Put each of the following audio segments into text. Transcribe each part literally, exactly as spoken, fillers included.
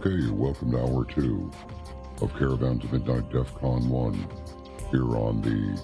Okay, welcome to hour two of Caravan to Midnight DEFCON one here on the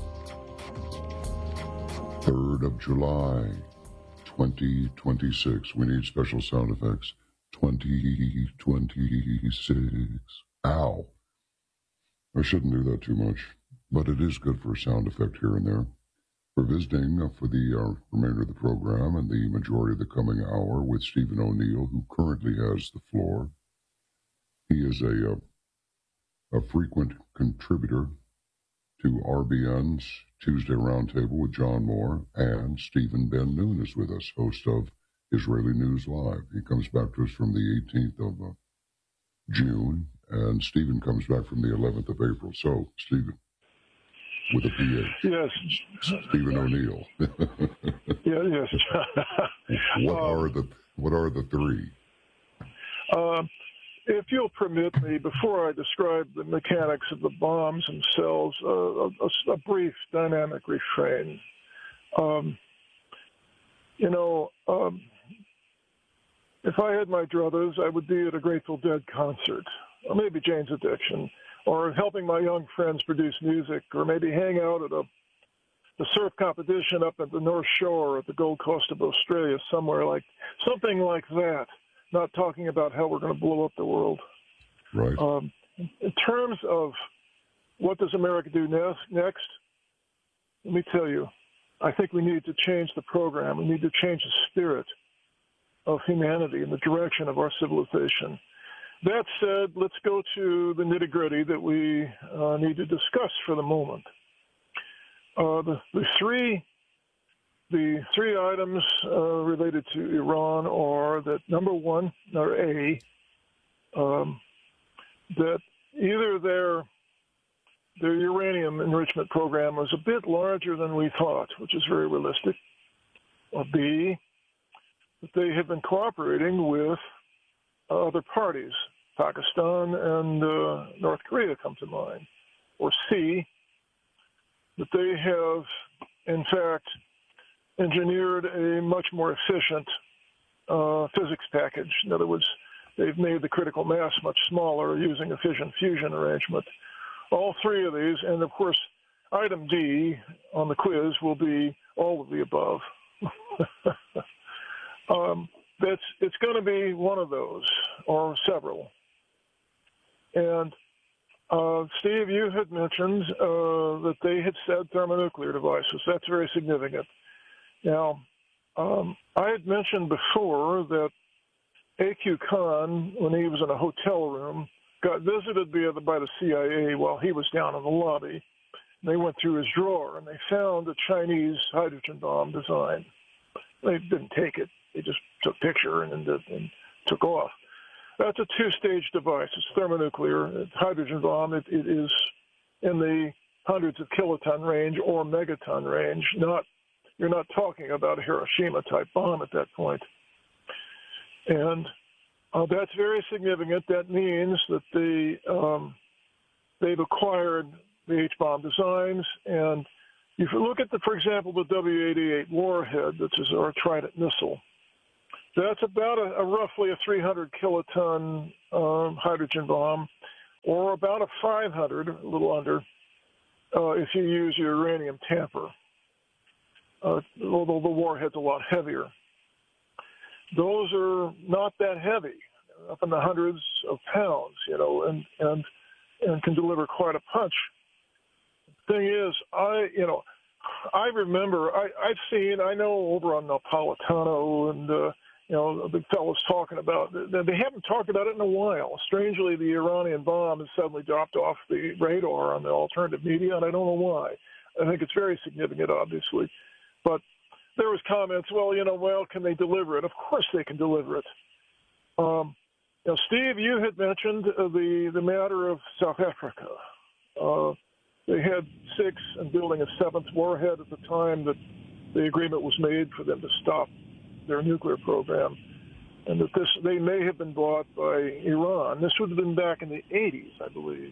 third of July, twenty twenty-six. We need special sound effects. twenty twenty-six. Ow. I shouldn't do that too much, but it is good for a sound effect here and there. We're visiting for the uh, remainder of the program and the majority of the coming hour with Stephen O'Neill, who currently has the floor. He is a, a, a frequent contributor to R B N's Tuesday Roundtable with John Moore, and Stephen Ben-Nun is with us, host of Israeli News Live. He comes back to us from the eighteenth of uh, June, and Stephen comes back from the eleventh of April. So, Stephen, with a P H. Yes. Stephen O'Neill. yeah, yes. what um, are the What are the three? Uh, if you'll permit me, before I describe the mechanics of the bombs themselves, uh, a, a brief dynamic refrain. Um, you know, um, if I had my druthers, I would be at a Grateful Dead concert, or maybe Jane's Addiction, or helping my young friends produce music, or maybe hang out at a the surf competition up at the North Shore at the Gold Coast of Australia, somewhere like something like that. Not talking about how we're going to blow up the world. Right. Um, in terms of what does America do next, next, let me tell you, I think we need to change the program. We need to change the spirit of humanity and the direction of our civilization. That said, let's go to the nitty-gritty that we uh, need to discuss for the moment. Uh, the, the three the three items uh, related to Iran are that, number one, or A, um, that either their their uranium enrichment program was a bit larger than we thought, which is very realistic, or B, that they have been cooperating with other parties. Pakistan and uh, North Korea come to mind. Or C, that they have, in fact, engineered a much more efficient uh, physics package. In other words, they've made the critical mass much smaller using a fission fusion arrangement. All three of these, and of course, item D on the quiz will be all of the above. um, that's, it's going to be one of those, or several. And uh, Steve, you had mentioned uh, that they had said thermonuclear devices. That's very significant. Now, um, I had mentioned before that A Q Khan, when he was in a hotel room, got visited by, by the C I A while he was down in the lobby. They went through his drawer, and they found a Chinese hydrogen bomb design. They didn't take it. They just took a picture and, and, and took off. That's a two-stage device. It's thermonuclear. It's hydrogen bomb. It, it is in the hundreds of kiloton range or megaton range. Not You're not talking about a Hiroshima-type bomb at that point. And uh, that's very significant. That means that they, um, they've acquired the H-bomb designs. And if you look at, the, for example, the W eighty-eight Warhead, which is our Trident missile, that's about a, a roughly a three hundred kiloton um, hydrogen bomb, or about a five hundred, a little under, uh, if you use your uranium tamper. Uh, although the warhead's a lot heavier. Those are not that heavy, up in the hundreds of pounds, you know, and and and can deliver quite a punch. Thing is, I, you know, I remember, I, I've seen, I know over on Napolitano and, uh, you know, the fellows talking about, they haven't talked about it in a while. Strangely, the Iranian bomb has suddenly dropped off the radar on the alternative media, and I don't know why. I think it's very significant, obviously. But there was comments, well, you know, well, can they deliver it? Of course they can deliver it. Um, now, Steve, you had mentioned uh, the, the matter of South Africa. Uh, they had six and building a seventh warhead at the time that the agreement was made for them to stop their nuclear program, and that this they may have been bought by Iran. This would have been back in the eighties, I believe.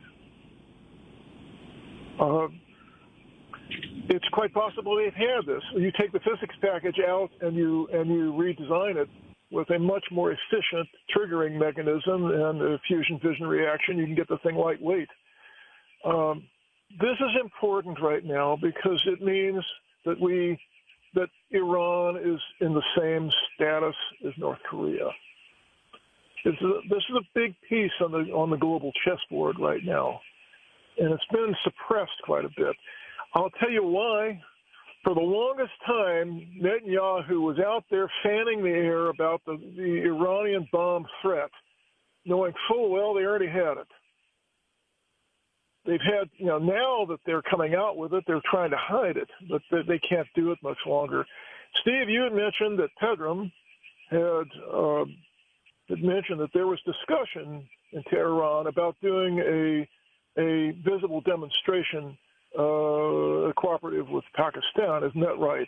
Uh, it's quite possible they've had this. You take the physics package out and you and you redesign it with a much more efficient triggering mechanism and a fusion fission reaction, you can get the thing lightweight. Um, this is important right now because it means that we that Iran is in the same status as North Korea. This is a, this is a big piece on the on the global chessboard right now, and it's been suppressed quite a bit. I'll tell you why. For the longest time, Netanyahu was out there fanning the air about the, the Iranian bomb threat, knowing full well they already had it. They've had, you know, now that they're coming out with it, they're trying to hide it, but they, they can't do it much longer. Steve, you had mentioned that Pedram had, uh, had mentioned that there was discussion in Tehran about doing a a visible demonstration uh, cooperative with Pakistan. Isn't that right?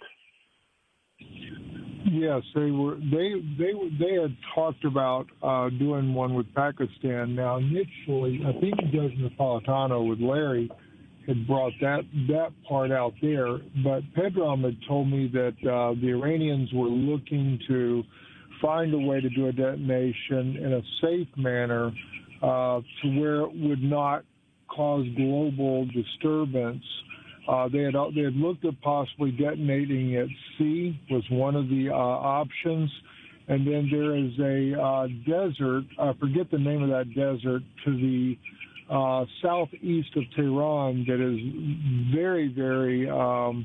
Yes, they were. They they they had talked about uh, doing one with Pakistan. Now, initially, I think Judge Napolitano with Larry had brought that that part out there, but Pedram had told me that uh, the Iranians were looking to find a way to do a detonation in a safe manner uh, to where it would not cause global disturbance. Uh, they had they had looked at possibly detonating at sea was one of the uh, options, and then there is a uh, desert. I forget the name of that desert to the uh, southeast of Tehran that is very, very um,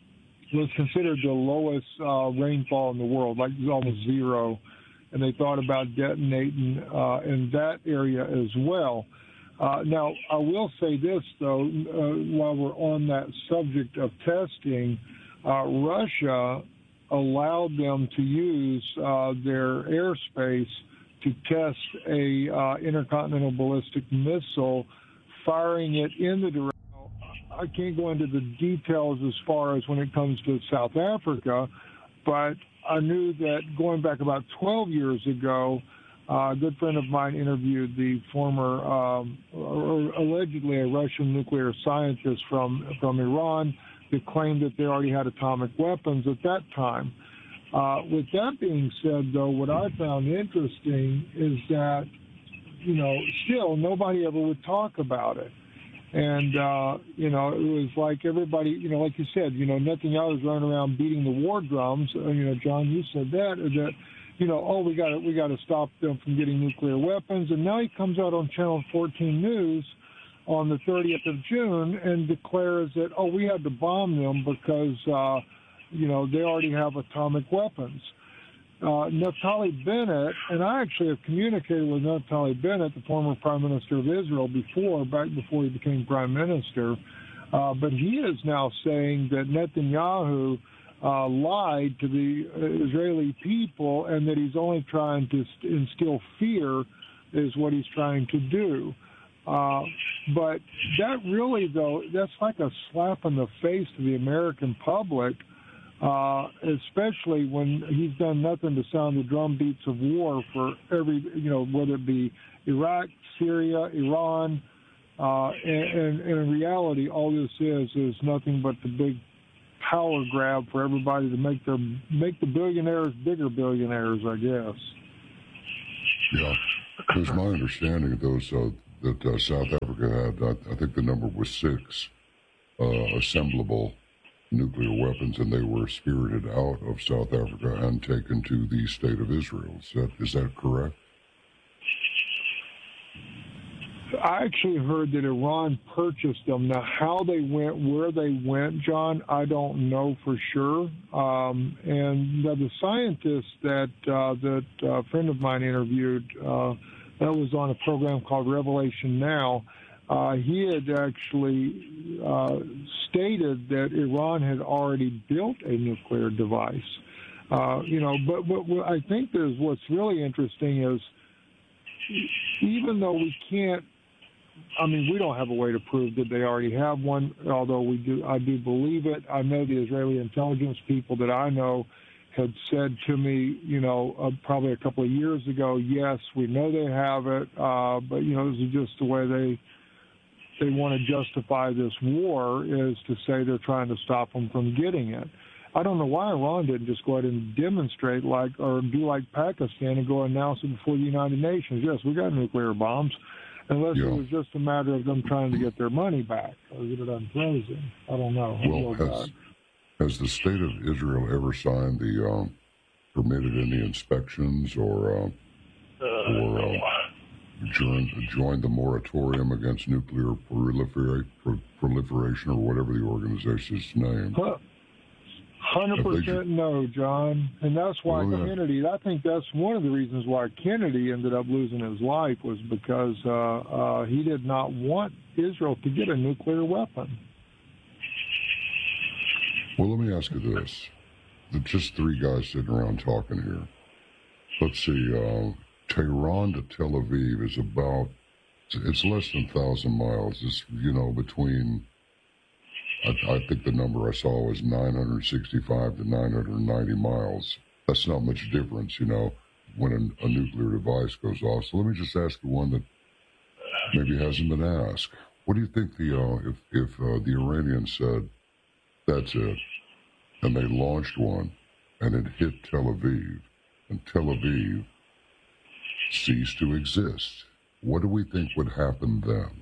was considered the lowest uh, rainfall in the world, like almost zero, and they thought about detonating uh, in that area as well. Uh, now, I will say this, though, uh, while we're on that subject of testing, uh, Russia allowed them to use uh, their airspace to test a uh, intercontinental ballistic missile, firing it in the direction. I can't go into the details as far as when it comes to South Africa, but I knew that going back about twelve years ago, Uh, a good friend of mine interviewed the former, um, or allegedly a Russian nuclear scientist from from Iran that claimed that they already had atomic weapons at that time. Uh, with that being said, though, what I found interesting is that, you know, still nobody ever would talk about it. And, uh, you know, it was like everybody, you know, like you said, you know, Netanyahu was running around beating the war drums. Uh, you know, John, you said that, that you know, oh, we got to we got to stop them from getting nuclear weapons. And now he comes out on Channel fourteen News on the thirtieth of June and declares that, oh, we had to bomb them because, uh, you know, they already have atomic weapons. Uh, Naftali Bennett, and I actually have communicated with Naftali Bennett, the former Prime Minister of Israel, before, back before he became Prime Minister, uh, but he is now saying that Netanyahu Uh, lied to the Israeli people, and that he's only trying to instill fear is what he's trying to do. Uh, but that really, though, that's like a slap in the face to the American public, uh, especially when he's done nothing to sound the drum beats of war for every, you know, whether it be Iraq, Syria, Iran, uh, and, and, and in reality, all this is is nothing but the big power grab for everybody to make their make the billionaires bigger billionaires, I guess. Yeah, there's my understanding of those uh, that uh, South Africa had. I, I think the number was six uh, assemblable nuclear weapons, and they were spirited out of South Africa and taken to the state of Israel. Is that is that correct? I actually heard that Iran purchased them. Now, how they went, where they went, John, I don't know for sure. Um, and the, the scientist that uh, that a friend of mine interviewed, uh, that was on a program called Revelation Now, uh, he had actually uh, stated that Iran had already built a nuclear device. Uh, you know, but, but what I think there's what's really interesting is, even though we can't, I mean, we don't have a way to prove that they already have one, although we do. I do believe it. I know the Israeli intelligence people that I know had said to me, you know, uh, probably a couple of years ago, yes, we know they have it, uh, but, you know, this is just the way they they want to justify this war, is to say they're trying to stop them from getting it. I don't know why Iran didn't just go ahead and demonstrate like, or do like Pakistan and go announce it before the United Nations. Yes, we got nuclear bombs, unless yeah. it was just a matter of them trying to get their money back or get it unfrozen. I don't know. Well, has, has the state of Israel ever signed the um, permitted any inspections or uh, or uh, joined, joined the moratorium against nuclear proliferate, pro, proliferation or whatever the organization's name? Huh. one hundred percent no, John. And that's why oh, yeah. Kennedy, I think that's one of the reasons why Kennedy ended up losing his life was because uh, uh, he did not want Israel to get a nuclear weapon. Well, let me ask you this. Just three guys sitting around talking here. Let's see. Uh, Tehran to Tel Aviv is about, it's less than one thousand miles. It's, you know, between... I, I think the number I saw was nine hundred sixty-five to nine hundred ninety miles. That's not much difference, you know, when a, a nuclear device goes off. So let me just ask you one that maybe hasn't been asked. What do you think the uh, if if uh, the Iranians said that's it, and they launched one, and it hit Tel Aviv, and Tel Aviv ceased to exist? What do we think would happen then?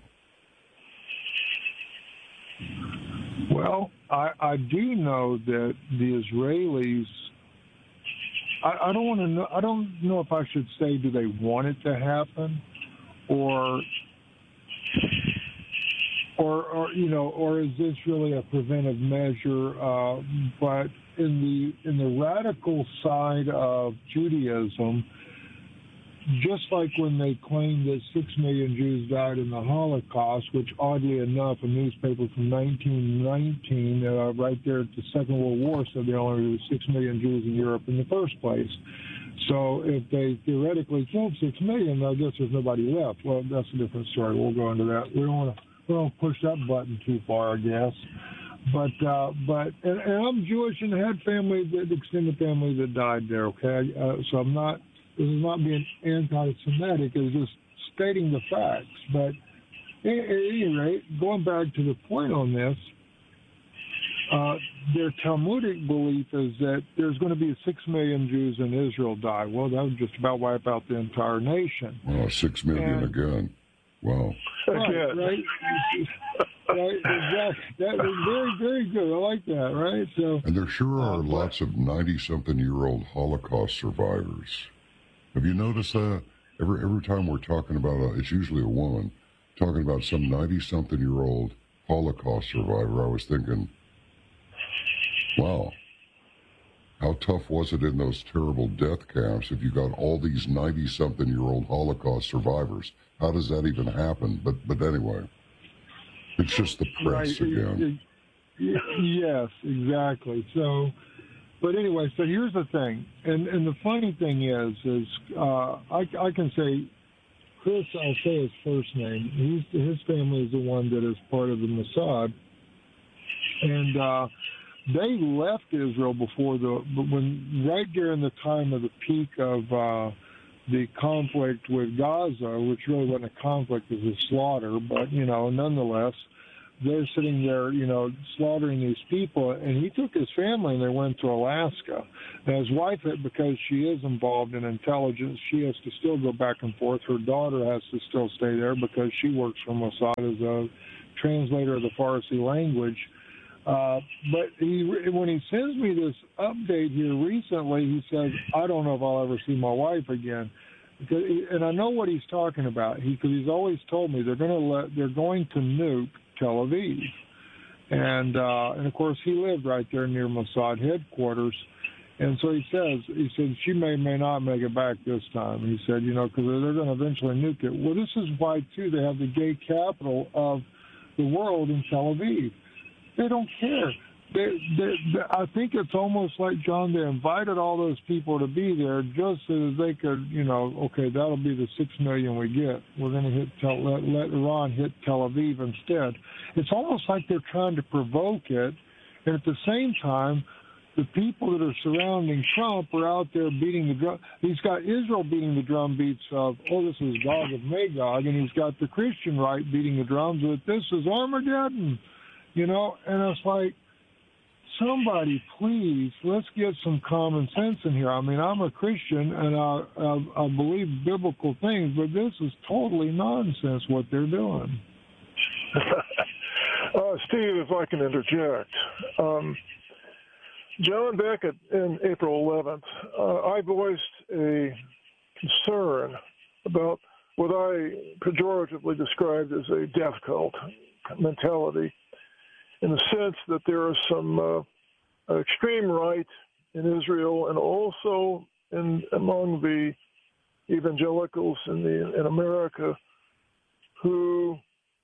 Well, I, I do know that the Israelis. I, I don't want to know. I don't know if I should say do they want it to happen, or, or, or you know, or is this really a preventive measure? Uh, but in the in the radical side of Judaism, just like when they claimed that six million Jews died in the Holocaust, which oddly enough, a newspaper from nineteen nineteen, uh, right there at the Second World War, said there only were six million Jews in Europe in the first place. So if they theoretically killed six million, I guess there's nobody left. Well, that's a different story. We'll go into that. We don't want to we don't push that button too far, I guess. But uh, but and, and I'm Jewish and had family, that extended family that died there. Okay, uh, so I'm not. This is not being anti-Semitic, it's just stating the facts. But at any rate, going back to the point on this, uh, their Talmudic belief is that there's going to be six million Jews in Israel die. Well, that would just about wipe out the entire nation. Oh, six million and, again. Wow. Right, right, right, exactly. That was very, very good. I like that, right? So, and there sure are uh, lots of ninety-something-year-old Holocaust survivors. Have you noticed that? Every every time we're talking about, a, it's usually a woman, talking about some ninety-something-year-old Holocaust survivor, I was thinking, wow, how tough was it in those terrible death camps if you got all these ninety-something-year-old Holocaust survivors? How does that even happen? But but anyway, it's just the press right. again. It, it, yes, exactly. So... But anyway, so here's the thing, and and the funny thing is, is uh, I, I can say, Chris, I'll say his first name. He's his family is the one that is part of the Mossad, and uh, they left Israel before the when right during the time of the peak of uh, the conflict with Gaza, which really wasn't a conflict, it was a slaughter, but you know, nonetheless. They're sitting there, you know, slaughtering these people, and he took his family and they went to Alaska. And his wife, because she is involved in intelligence, she has to still go back and forth. Her daughter has to still stay there because she works for Mossad as a translator of the Farsi language. Uh, but he, when he sends me this update here recently, he says, I don't know if I'll ever see my wife again. Because, and I know what he's talking about. He, because he's always told me they're going to let, they're going to nuke Tel Aviv, and uh, and of course he lived right there near Mossad headquarters, and so he says he said she may may not make it back this time. He said, you know, because they're going to eventually nuke it. Well, this is why too they have the gay capital of the world in Tel Aviv. They don't care. They, they, they, I think it's almost like, John, they invited all those people to be there just so that they could, you know, okay, that'll be the six million we get. We're going to hit Tel, let, let Iran hit Tel Aviv instead. It's almost like they're trying to provoke it, and at the same time, the people that are surrounding Trump are out there beating the drum. He's got Israel beating the drum beats of, oh, this is Gog of Magog, and he's got the Christian right beating the drums that this is Armageddon, you know, and it's like, somebody, please, let's get some common sense in here. I mean, I'm a Christian and I, I, I believe biblical things, but this is totally nonsense what they're doing. uh, Steve, if I can interject. Um, John, back at, in April eleventh, uh, I voiced a concern about what I pejoratively described as a death cult mentality, in the sense that there is some uh, extreme right in Israel and also in among the evangelicals in, the, in America who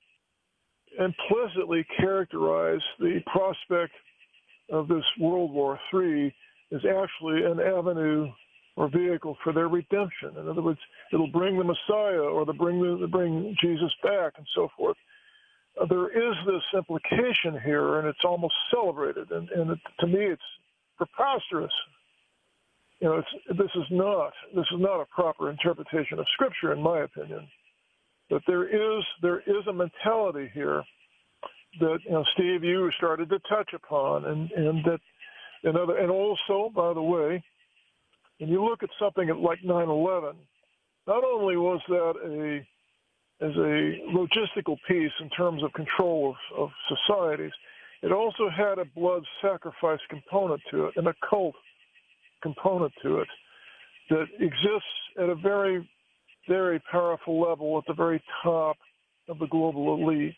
implicitly characterize the prospect of this World War Three as actually an avenue or vehicle for their redemption. In other words, it'll bring the Messiah or the bring the bring Jesus back and so forth. Uh, there is this implication here, and it's almost celebrated. And, and it, to me, it's preposterous. You know, it's, this is not this is not a proper interpretation of Scripture, in my opinion. But there is there is a mentality here that, you know, Steve, you started to touch upon, and and that and other and also, by the way, when you look at something like nine eleven, not only was that a as a logistical piece in terms of control of, of societies, it also had a blood sacrifice component to it and a cult component to it that exists at a very, very powerful level at the very top of the global elite.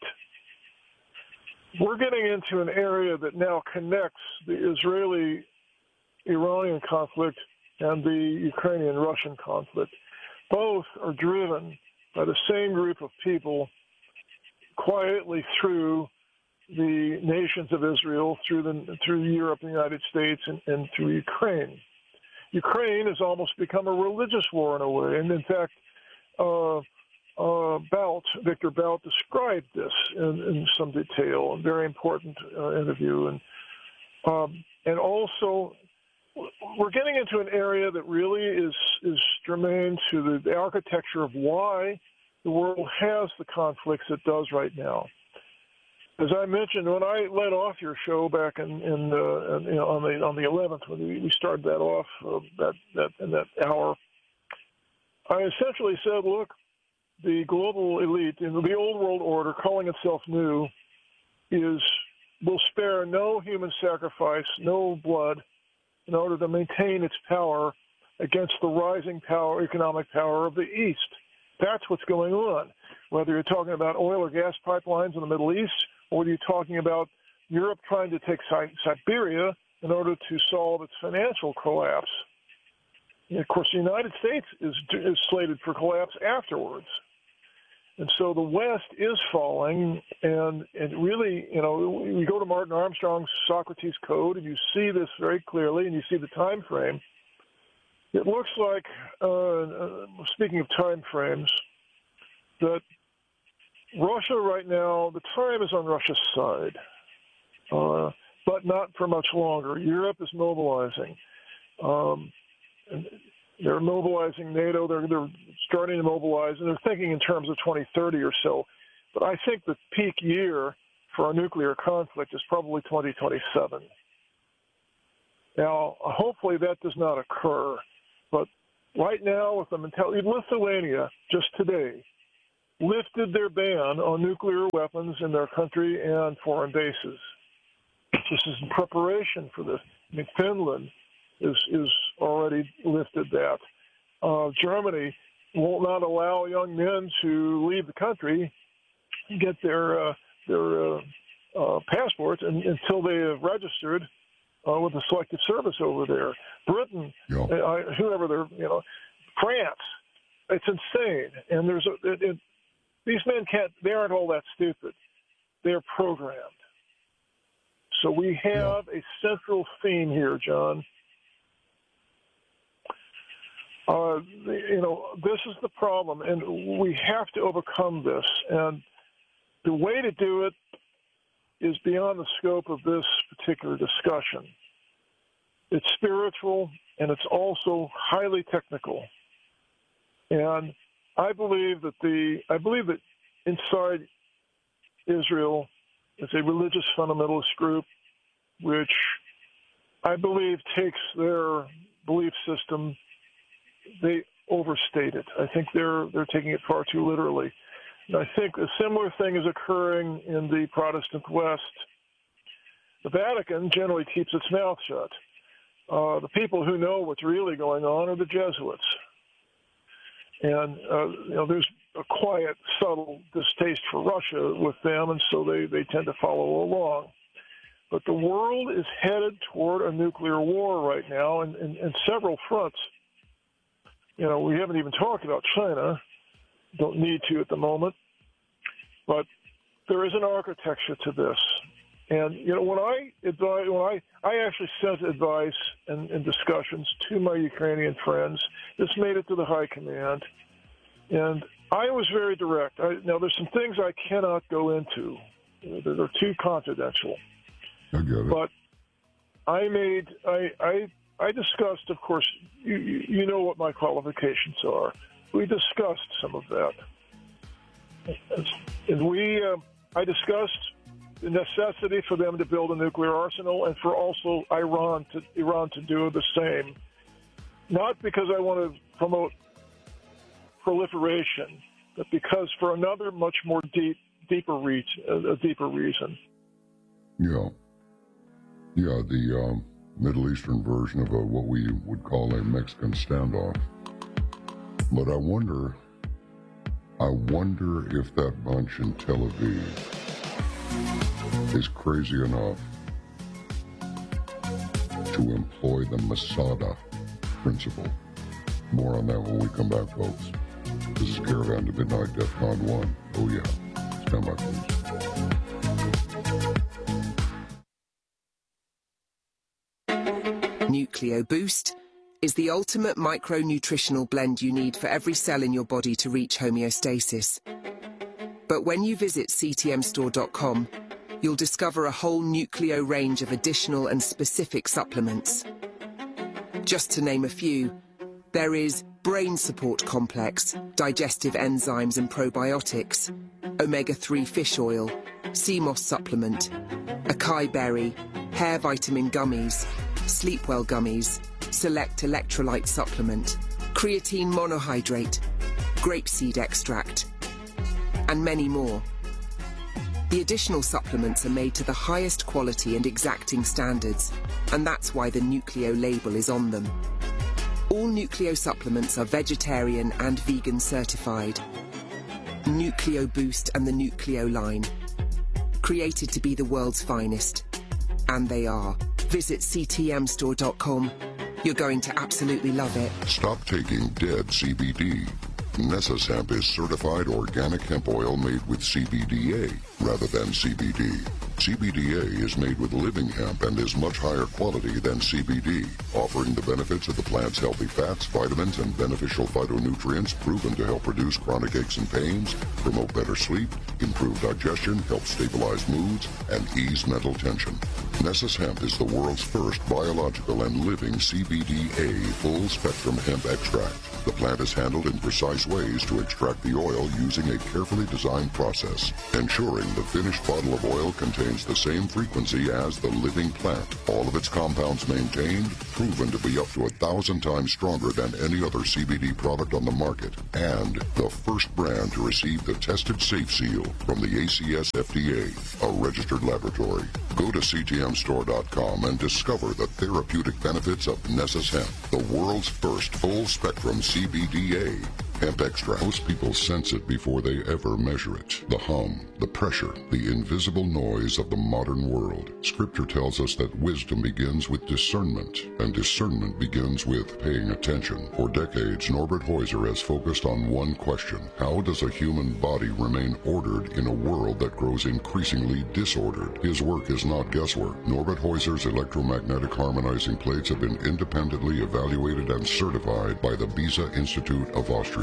We're getting into an area that now connects the Israeli-Iranian conflict and the Ukrainian-Russian conflict. Both are driven by the same group of people quietly through the nations of Israel, through the through Europe, the United States, and, and through Ukraine. Ukraine has almost become a religious war in a way, and in fact, uh, uh, Bout, Victor Bout described this in, in some detail, a very important uh, interview, and um, and also we're getting into an area that really is, is germane to the, the architecture of why the world has the conflicts it does right now. As I mentioned, when I led off your show back in, in, uh, in you know, on the on the eleventh, when we, we started that off uh, that that in that hour, I essentially said, look, the global elite in the old world order, calling itself new, is will spare no human sacrifice, no blood, in order to maintain its power against the rising power, economic power of the East. That's what's going on. Whether you're talking about oil or gas pipelines in the Middle East, or whether you're talking about Europe trying to take Siberia in order to solve its financial collapse. And of course, the United States is, is slated for collapse afterwards. And so the West is falling, and, and really, you know, you go to Martin Armstrong's Socrates Code, and you see this very clearly, and you see the time frame. It looks like, uh, uh, speaking of time frames, that Russia right now, the time is on Russia's side, uh, but not for much longer. Europe is mobilizing. Um, and they're mobilizing NATO. They're, they're starting to mobilize, and they're thinking in terms of twenty thirty or so. But I think the peak year for a nuclear conflict is probably twenty twenty-seven. Now, hopefully that does not occur. But right now, with the mentality, Lithuania just today lifted their ban on nuclear weapons in their country and foreign bases. This is in preparation for this. I mean, Finland is is already lifted that. Uh, Germany will not allow young men to leave the country, get their uh, their uh, uh, passports, and, until they have registered uh, with the Selective Service over there. Britain, yeah. uh, whoever they're, you know, France. It's insane. And there's a, it, it, these men can't. They aren't all that stupid. They're programmed. So we have yeah. a central theme here, John. Uh, you know, this is the problem, and we have to overcome this. And the way to do it is beyond the scope of this particular discussion. It's spiritual, and it's also highly technical. And I believe that the I believe that inside Israel is a religious fundamentalist group which I believe, takes their belief system, they overstate it. I think they're they're taking it far too literally. And I think a similar thing is occurring in the Protestant West. The Vatican generally keeps its mouth shut. Uh, the people who know what's really going on are the Jesuits. And, uh, you know, there's a quiet, subtle distaste for Russia with them, and so they, they tend to follow along. But the world is headed toward a nuclear war right now in, in, in several fronts. You know, we haven't even talked about China. Don't need to at the moment. But there is an architecture to this. And, you know, when I advise, when I, I actually sent advice and, and discussions to my Ukrainian friends, this made it to the high command. And I was very direct. I, now, there's some things I cannot go into that are too confidential. I get it. But I made, I, I, I discussed, of course, you, you know what my qualifications are. We discussed some of that. And we, uh, I discussed the necessity for them to build a nuclear arsenal and for also Iran to, Iran to do the same. Not because I want to promote proliferation, but because for another much more deep, deeper reach, a, a deeper reason. Yeah. Yeah, the um, Middle Eastern version of a, what we would call a Mexican standoff. But I wonder, I wonder if that bunch in Tel Aviv is crazy enough to employ the Masada principle. More on that when we come back, folks. This is Caravan to Midnight, DEFCON one. Oh yeah. Stand by, please. Nucleo Boost is the ultimate micronutritional blend you need for every cell in your body to reach homeostasis. But when you visit C T M store dot com, you'll discover a whole Nucleo range of additional and specific supplements. Just to name a few, there is Brain Support Complex, digestive enzymes and probiotics, omega three fish oil, sea moss supplement, acai berry, hair vitamin gummies, Sleepwell gummies, select electrolyte supplement, creatine monohydrate, grapeseed extract, and many more. The additional supplements are made to the highest quality and exacting standards, and that's why the Nucleo label is on them. All Nucleo supplements are vegetarian and vegan certified. Nucleo Boost and the Nucleo line, created to be the world's finest. And they are. Visit C T M store dot com. You're going to absolutely love it. Stop taking dead C B D. Nessus Hemp is certified organic hemp oil made with C B D A rather than C B D. C B D A is made with living hemp and is much higher quality than C B D, offering the benefits of the plant's healthy fats, vitamins, and beneficial phytonutrients proven to help reduce chronic aches and pains, promote better sleep, improve digestion, help stabilize moods, and ease mental tension. Nessus Hemp is the world's first biological and living C B D A full-spectrum hemp extract. The plant is handled in precise ways to extract the oil using a carefully designed process, ensuring the finished bottle of oil contains the same frequency as the living plant. All of its compounds maintained, proven to be up to a thousand times stronger than any other C B D product on the market, and the first brand to receive the tested safe seal from the A C S F D A, a registered laboratory. Go to C T M store dot com and discover the therapeutic benefits of Nessus Hemp, the world's first full-spectrum C B D A hemp extract. Most people sense it before they ever measure it. The hum, the pressure, the invisible noise of the modern world. Scripture tells us that wisdom begins with discernment, and discernment begins with paying attention. For decades, Norbert Heuser has focused on one question: how does a human body remain ordered in a world that grows increasingly disordered? His work is not guesswork. Norbert Heuser's electromagnetic harmonizing plates have been independently evaluated and certified by the Beza Institute of Austria.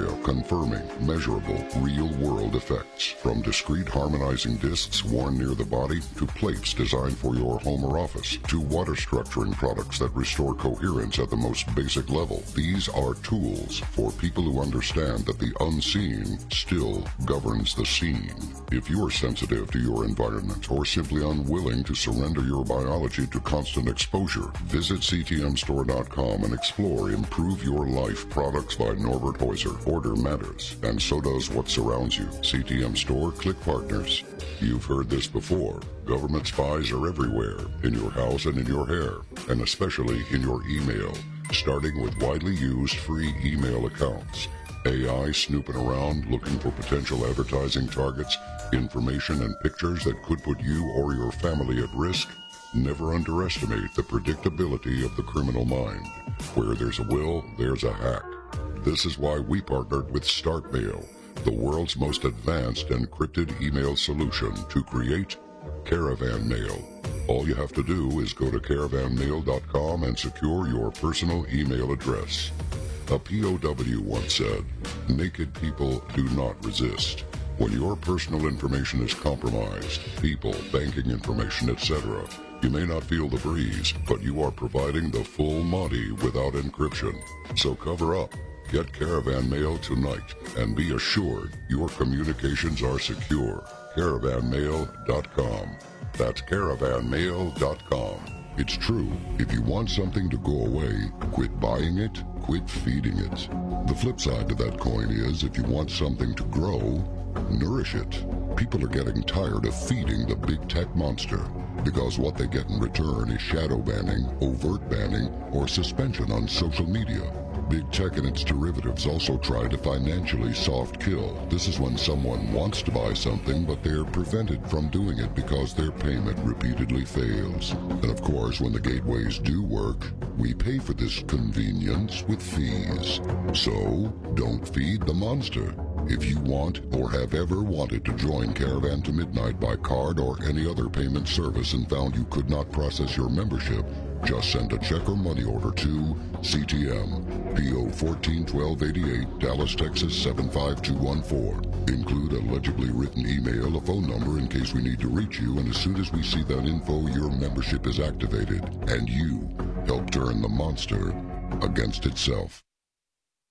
data confirming measurable real-world effects. From discrete harmonizing discs worn near the body to plates designed for your home or office to water structuring products that restore coherence at the most basic level. These are tools for people who understand that the unseen still governs the scene. If you are sensitive to your environment or simply unwilling to surrender your biology to constant exposure, visit C T M store dot com and explore Improve Your Life products by Norbert Heuser. Order matters, and so does what surrounds you. C T M Store, click partners. You've heard this before. Government spies are everywhere, in your house and in your hair, and especially in your email, starting with widely used free email accounts. A I snooping around looking for potential advertising targets, information and pictures that could put you or your family at risk. Never underestimate the predictability of the criminal mind. Where there's a will, there's a hack. This is why we partnered with StartMail, the world's most advanced encrypted email solution to create Caravan Mail. All you have to do is go to caravan mail dot com and secure your personal email address. A P O W once said, "Naked people do not resist." When your personal information is compromised, people, banking information, et cetera, you may not feel the breeze, but you are providing the full Monty without encryption. So cover up. Get Caravan Mail tonight and be assured your communications are secure. caravan mail dot com. That's caravan mail dot com. It's true. If you want something to go away, quit buying it, quit feeding it. The flip side to that coin is if you want something to grow, nourish it. People are getting tired of feeding the big tech monster because what they get in return is shadow banning, overt banning, or suspension on social media. Big tech and its derivatives also try to financially soft kill. This is when someone wants to buy something, but they're prevented from doing it because their payment repeatedly fails. And of course, when the gateways do work, we pay for this convenience with fees. So, don't feed the monster. If you want or have ever wanted to join Caravan to Midnight by card or any other payment service and found you could not process your membership, just send a check or money order to C T M, P O fourteen twelve eighty-eight, Dallas, Texas seven five two one four. Include a legibly written email, a phone number in case we need to reach you, and as soon as we see that info, your membership is activated, and you help turn the monster against itself.